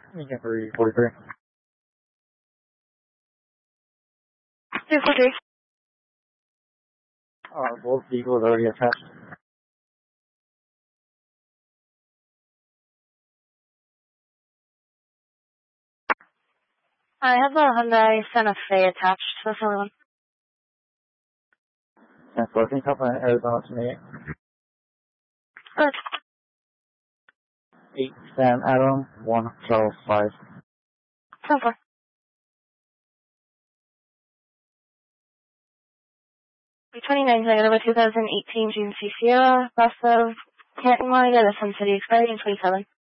Medium 343. 243. Both vehicles already attached. I have a Hyundai Santa Fe attached to this other one. And so I think up in Arizona to me. Good. 8 Sam Adam, 1 Charles 5. So far. $29 negative a 2018 GMC Sierra, bus of Canton line at a Sun City expiring in 27.